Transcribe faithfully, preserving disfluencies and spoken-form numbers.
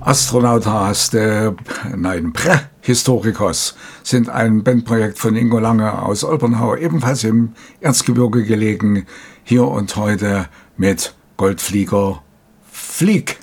Astronautas, der, nein, Prähistorikos sind ein Bandprojekt von Ingo Lange aus Olbernhau, ebenfalls im Erzgebirge gelegen, hier und heute mit Goldflieger Flieg.